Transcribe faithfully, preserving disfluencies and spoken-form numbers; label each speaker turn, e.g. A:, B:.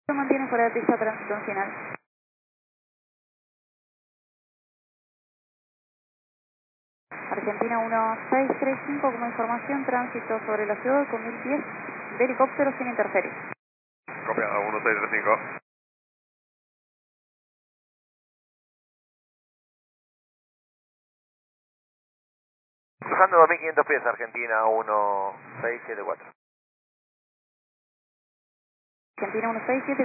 A: Mantiene fuera de pista, tránsito en final. Argentina uno seis tres cinco como información, tránsito sobre la ciudad con mil pies de helicóptero sin interferir.
B: Copiado, uno seis tres cinco. Cruzando dos mil quinientos pies, Argentina uno seis siete cuatro.
A: Argentina uno seis siete